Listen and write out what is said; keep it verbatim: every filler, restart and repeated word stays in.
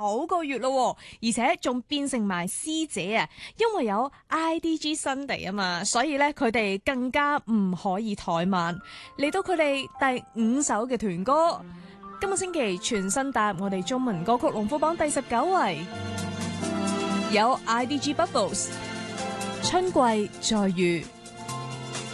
九個月咯，而且仲變成埋師姐啊！因為有 I D G Sunday 啊嘛，所以咧佢哋更加唔可以怠慢。嚟到佢哋第五首嘅團歌，今個星期全新踏入我哋中文歌曲龍虎榜第十九位，有 I D G Bubbles 春季再遇。